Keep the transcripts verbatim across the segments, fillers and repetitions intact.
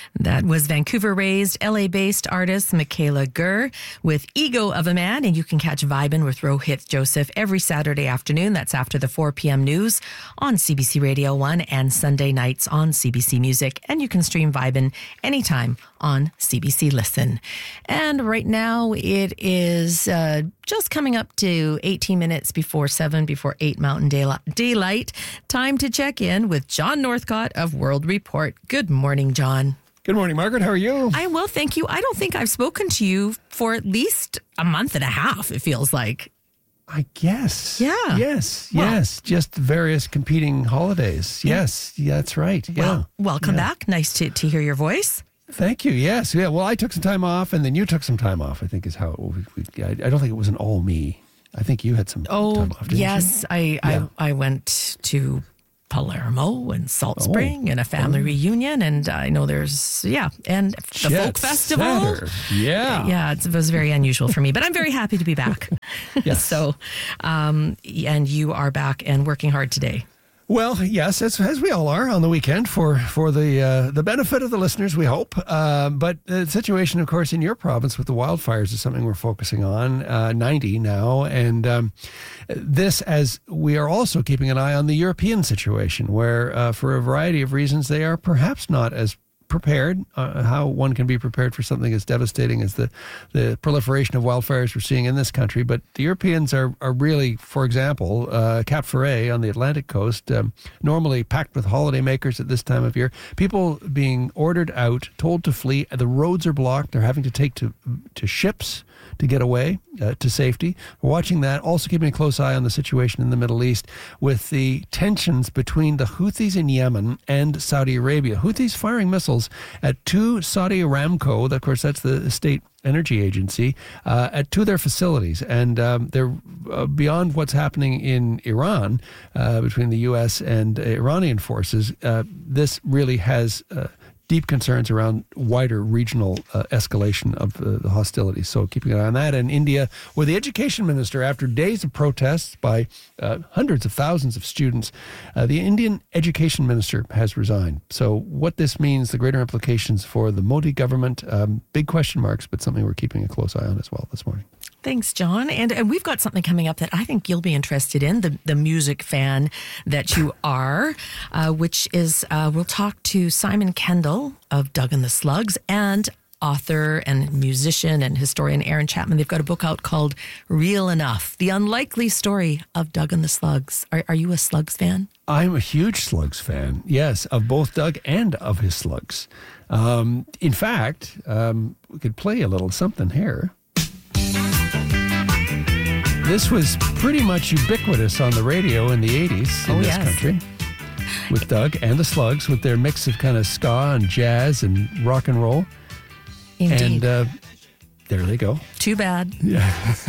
That was Vancouver-raised, L A-based artist Michaela Gurr with Ego of a Man, and you can catch Vibin' with Rohit Joseph every Saturday afternoon. That's after the four p.m. news on C B C Radio one and Sunday nights on C B C Music. And you can stream Vibin' anytime on C B C Listen. And right now it is uh, just coming up to eighteen minutes before seven, before eight Mountain Daylight. Time to check in with John Northcott of World Report. Good morning, John. Good morning, Margaret. How are you? I am well, thank you. I don't think I've spoken to you for at least a month and a half, it feels like. I guess. Yeah. Yes, well, yes. Just various competing holidays. Yeah. Yes, yeah, that's right. Yeah. Well, welcome yeah. back. Nice to, to hear your voice. Thank you. Yes. Yeah. Well, I took some time off, and then you took some time off, I think is how it we, we, I, I don't think it was an all me. I think you had some oh, time off, didn't yes. you? I, Yeah. I I went to Palermo and Salt Oh. Spring and a family Oh. reunion. And I know there's, yeah, and the Jet folk festival. setter. Yeah. Yeah, it's, it was very unusual for me, but I'm very happy to be back. Yes. So, um, and you are back and working hard today. Well, yes, as, as we all are on the weekend for for the uh, the benefit of the listeners, we hope. Uh, but the situation, of course, in your province with the wildfires is something we're focusing on, uh, ninety now. And um, this, as we are also keeping an eye on the European situation, where uh, for a variety of reasons, they are perhaps not as prepared, uh, how one can be prepared for something as devastating as the, the proliferation of wildfires we're seeing in this country. But the Europeans are, are really, for example, uh, Cap Ferret on the Atlantic coast, um, normally packed with holidaymakers at this time of year, people being ordered out, told to flee. The roads are blocked. They're having to take to, to ships to get away uh, to safety. We're watching that, also keeping a close eye on the situation in the Middle East with the tensions between the Houthis in Yemen and Saudi Arabia. Houthis firing missiles at two Saudi Aramco, of course, that's the state energy agency, uh, at two of their facilities. And um, they're uh, beyond what's happening in Iran uh, between the U S and uh, Iranian forces. Uh, this really has uh, deep concerns around wider regional uh, escalation of uh, the hostilities. So keeping an eye on that. And India, where the education minister, after days of protests by uh, hundreds of thousands of students, uh, the Indian education minister has resigned. So what this means, the greater implications for the Modi government, um, big question marks, but something we're keeping a close eye on as well this morning. Thanks, John. And, and we've got something coming up that I think you'll be interested in, the, the music fan that you are, uh, which is uh, we'll talk to Simon Kendall of Doug and the Slugs and author and musician and historian Aaron Chapman. They've got a book out called Real Enough, The Unlikely Story of Doug and the Slugs. Are, are you a Slugs fan? I'm a huge Slugs fan, yes, of both Doug and of his Slugs. Um, in fact, um, we could play a little something here. This was pretty much ubiquitous on the radio in the eighties in oh, this yes. country with Doug and the Slugs with their mix of kind of ska and jazz and rock and roll. Indeed. And uh, there they go. Too bad. Yeah.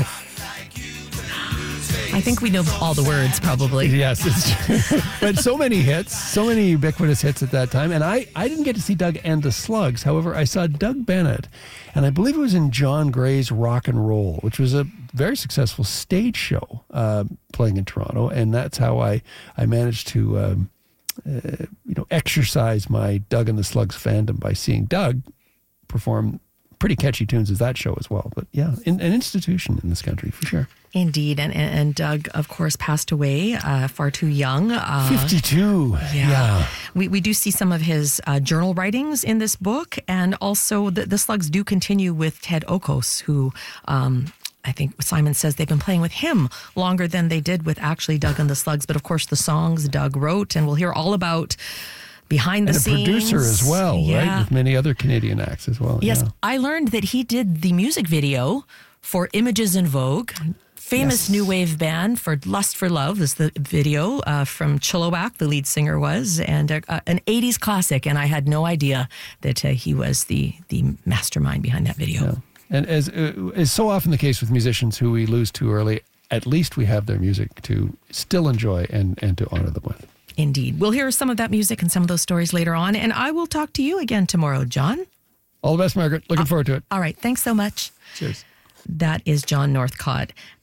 I think we know all the words, probably. Yes, it's true. But so many hits, so many ubiquitous hits at that time. And I, I didn't get to see Doug and the Slugs. However, I saw Doug Bennett, and I believe it was in John Gray's Rock and Roll, which was a very successful stage show uh, playing in Toronto. And that's how I, I managed to um, uh, you know, exercise my Doug and the Slugs fandom by seeing Doug perform pretty catchy tunes as that show as well. But yeah, in, an institution in this country for sure. Indeed. And, and Doug, of course, passed away uh, far too young. Uh, fifty-two. Yeah. yeah. We we do see some of his uh, journal writings in this book. And also the, the Slugs do continue with Ted Okos, who um, I think Simon says they've been playing with him longer than they did with actually Doug and the Slugs. But of course, the songs Doug wrote, and we'll hear all about behind the and scenes. And a producer as well, yeah. right? With many other Canadian acts as well. Yes, yeah. I learned that he did the music video for Images in Vogue. Famous yes. new wave band for Lust for Love is the video uh, from Chilliwack, the lead singer was, and uh, an eighties classic. And I had no idea that uh, he was the the mastermind behind that video. Yeah. And as uh, is so often the case with musicians who we lose too early, at least we have their music to still enjoy and, and to honor them with. Indeed. We'll hear some of that music and some of those stories later on. And I will talk to you again tomorrow, John. All the best, Margaret. Looking uh, forward to it. All right. Thanks so much. Cheers. That is John Northcott.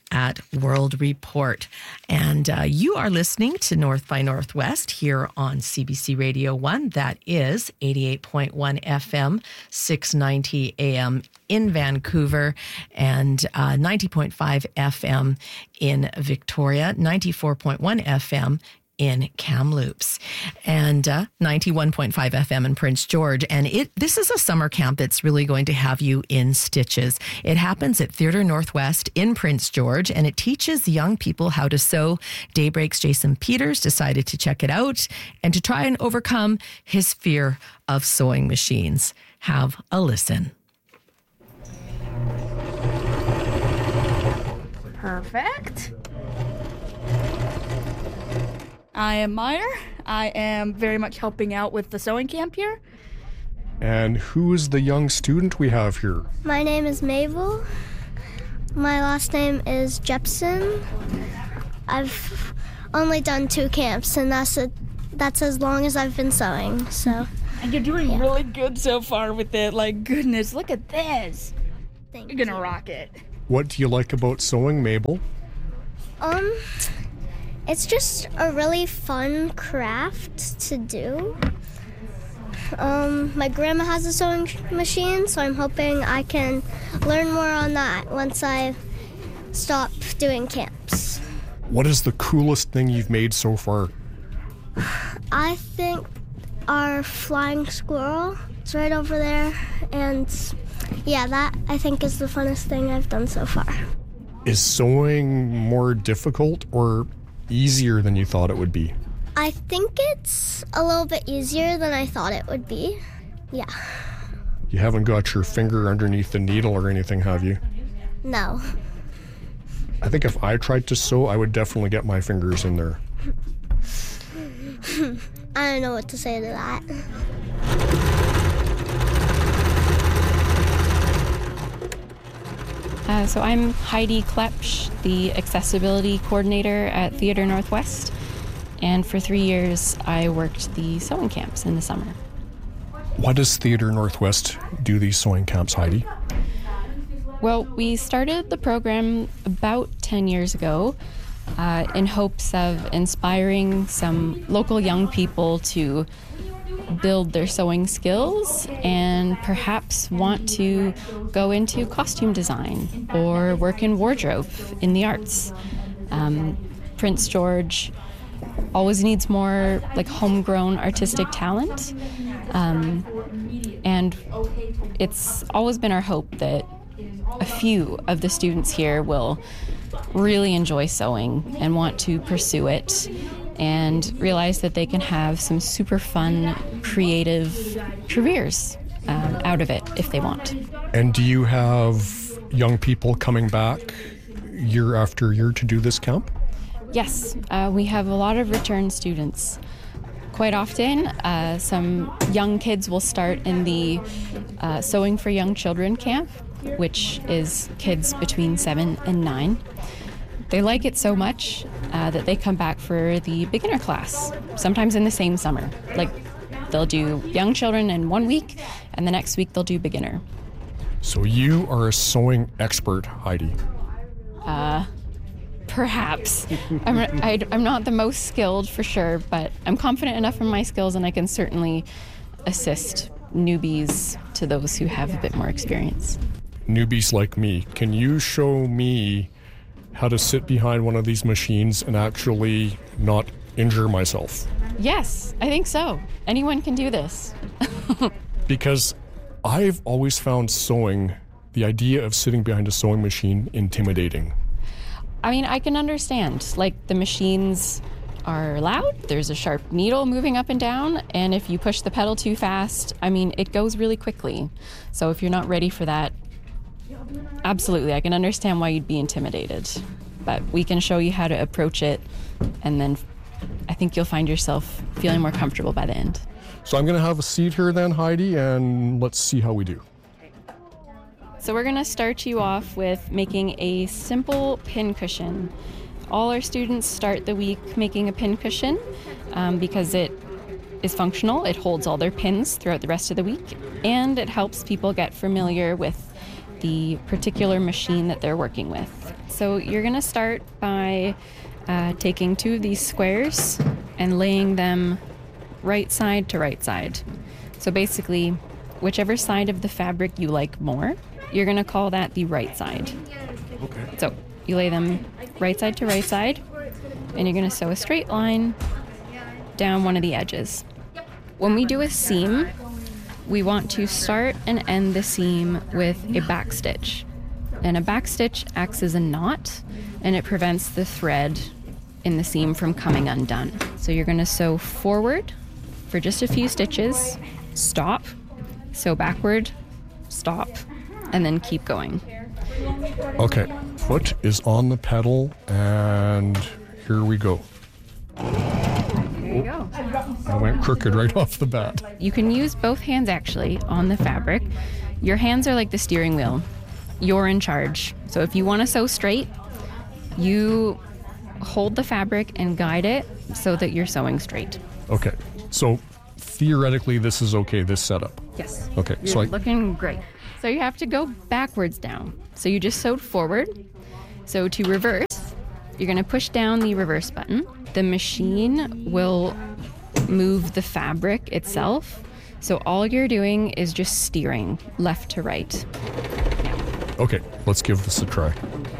at World Report. And uh, you are listening to North by Northwest here on C B C Radio one. That is eighty-eight point one F M, six ninety A M in Vancouver, and uh, ninety point five F M in Victoria, ninety-four point one F M in Kamloops, and uh, ninety-one point five F M in Prince George. And it this is a summer camp that's really going to have you in stitches. It happens at Theatre Northwest in Prince George, and it teaches young people how to sew. Daybreak's Jason Peters decided to check it out and to try and overcome his fear of sewing machines. Have a listen. Perfect. I am Meyer. I am very much helping out with the sewing camp here. And who is the young student we have here? My name is Mabel. My last name is Jepson. I've only done two camps, and that's a, that's as long as I've been sewing. So. And you're doing yeah. really good so far with it. Like, goodness, look at this. Thank you're gonna you. rock it. What do you like about sewing, Mabel? Um, it's just a really fun craft to do. Um, my grandma has a sewing machine, so I'm hoping I can learn more on that once I stop doing camps. What is the coolest thing you've made so far? I think our flying squirrel is right over there, and yeah, that I think is the funnest thing I've done so far. Is sewing more difficult or easier than you thought it would be? I think it's a little bit easier than I thought it would be. Yeah. You haven't got your finger underneath the needle or anything, have you? No. I think if I tried to sew, I would definitely get my fingers in there. I don't know what to say to that. Uh, so I'm Heidi Klepsch, the accessibility coordinator at Theatre Northwest, and for three years I worked the sewing camps in the summer. Why does Theatre Northwest do these sewing camps, Heidi? Well, we started the program about ten years ago uh, in hopes of inspiring some local young people to build their sewing skills and perhaps want to go into costume design or work in wardrobe in the arts. Um, Prince George always needs more like homegrown artistic talent, um, and it's always been our hope that a few of the students here will really enjoy sewing and want to pursue it and realize that they can have some super fun, creative careers um, out of it if they want. And do you have young people coming back year after year to do this camp? Yes, uh, we have a lot of return students. Quite often, uh, some young kids will start in the uh, Sewing for Young Children camp, which is kids between seven and nine. They like it so much uh, that they come back for the beginner class, sometimes in the same summer. Like, they'll do young children in one week, and the next week they'll do beginner. So you are a sewing expert, Heidi. Uh, perhaps. I'm, I, I'm not the most skilled for sure, but I'm confident enough in my skills, and I can certainly assist newbies to those who have a bit more experience. Newbies like me, can you show me how to sit behind one of these machines and actually not injure myself? Yes, I think so. Anyone can do this. Because I've always found sewing, the idea of sitting behind a sewing machine, intimidating. I mean, I can understand. Like, the machines are loud, there's a sharp needle moving up and down, and if you push the pedal too fast, I mean, it goes really quickly. So if you're not ready for that, absolutely, I can understand why you'd be intimidated. But we can show you how to approach it, and then I think you'll find yourself feeling more comfortable by the end. So I'm going to have a seat here then, Heidi, and let's see how we do. So we're going to start you off with making a simple pin cushion. All our students start the week making a pin cushion um, because it is functional. It holds all their pins throughout the rest of the week, and it helps people get familiar with the particular machine that they're working with. So you're going to start by uh, taking two of these squares and laying them right side to right side. So basically, whichever side of the fabric you like more, you're going to call that the right side. Okay. So you lay them right side to right side, and you're going to sew a straight line down one of the edges. When we do a seam, we want to start and end the seam with a back stitch. And a back stitch acts as a knot, and it prevents the thread in the seam from coming undone. So you're going to sew forward for just a few stitches, stop, sew backward, stop, and then keep going. Okay, foot is on the pedal, and here we go. There you go. I went crooked right off the bat. You can use both hands actually on the fabric. Your hands are like the steering wheel. You're in charge. So if you want to sew straight, you hold the fabric and guide it so that you're sewing straight. Okay, so theoretically this is okay, this setup. Yes. Okay, You're so I, looking great. So you have to go backwards down. So you just sewed forward. So to reverse, you're going to push down the reverse button. The machine will move the fabric itself. So all you're doing is just steering left to right. okay, let's give this a try.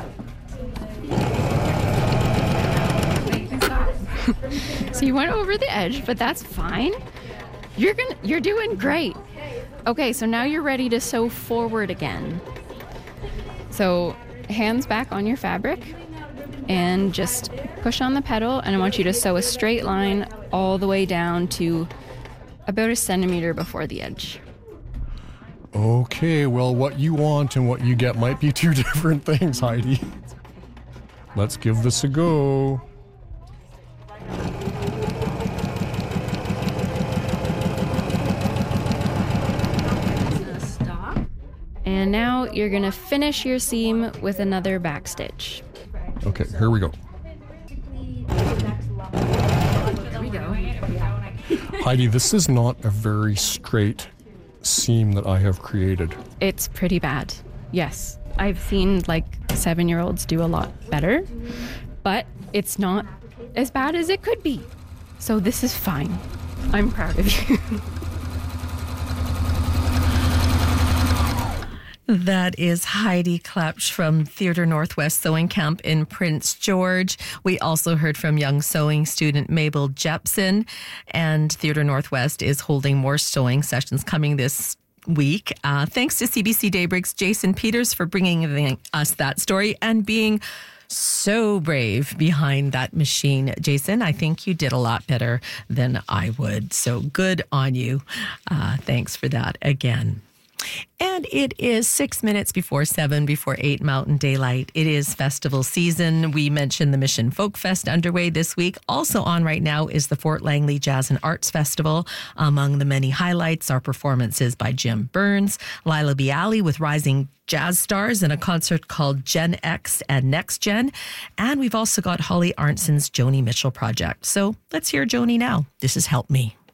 So you went over the edge, but that's fine. You're gonna, you're doing great. Okay, so now you're ready to sew forward again. So hands back on your fabric and just push on the pedal, and I want you to sew a straight line all the way down to about a centimeter before the edge. Okay, well, what you want and what you get might be two different things, Heidi. Let's give this a go. Stop. And now you're gonna finish your seam with another back stitch. Okay, here we go. There we go. Heidi, this is not a very straight seam that I have created. It's pretty bad. Yes. I've seen like seven-year-olds do a lot better, but it's not as bad as it could be. So this is fine. I'm proud of you. That is Heidi Klepsch from Theatre Northwest Sewing Camp in Prince George. We also heard from young sewing student Mabel Jepson, and Theatre Northwest is holding more sewing sessions coming this week. Uh, thanks to C B C Daybreak's Jason Peters for bringing us that story and being so brave behind that machine. Jason, I think you did a lot better than I would. So good on you. Uh, thanks for that again. And it is six minutes before seven, before eight Mountain Daylight. It is festival season. We mentioned the Mission Folk Fest underway this week. Also on right now is the Fort Langley Jazz and Arts Festival. Among the many highlights are performances by Jim Burns, Lila Bialy with Rising Jazz Stars, and a concert called Gen X and Next Gen. And we've also got Holly Arnson's Joni Mitchell Project. So let's hear Joni now. This is Help Me.